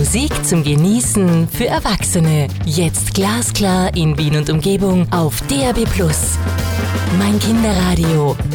Musik zum Genießen für Erwachsene. Jetzt glasklar in Wien und Umgebung auf DAB+. Mein Kinderradio